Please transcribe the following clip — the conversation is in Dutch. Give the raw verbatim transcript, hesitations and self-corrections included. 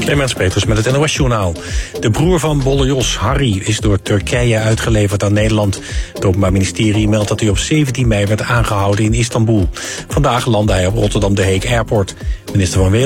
Clemens Peters met het N O S-journaal. De broer van Bolle Jos, Harry, is door Turkije uitgeleverd aan Nederland. Het Openbaar Ministerie meldt dat hij op zeventien mei werd aangehouden in Istanbul. Vandaag landde hij op Rotterdam de Heek Airport. Minister van